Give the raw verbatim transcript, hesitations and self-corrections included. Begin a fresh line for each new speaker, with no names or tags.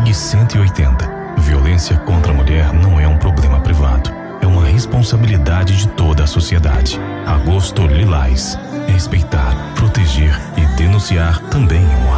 Ligue cento e oitenta. Violência contra a mulher não é um problema privado. É uma responsabilidade de toda a sociedade. Agosto Lilás. Respeitar, proteger e denunciar também é um